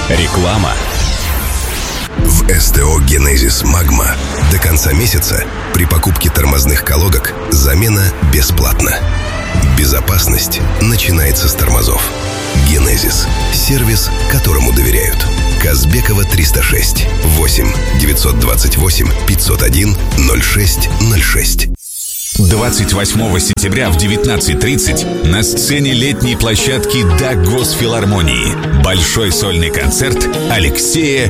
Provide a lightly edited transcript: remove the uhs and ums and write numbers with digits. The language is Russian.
Реклама. В СТО «Генезис Магма» до конца месяца при покупке тормозных колодок замена бесплатна. Безопасность начинается с тормозов. «Генезис» – сервис, которому доверяют. Казбекова, 306, 8 928 501 0606. 28 сентября в 19:30 на сцене летней площадки ДА Госфилармонии большой сольный концерт Алексея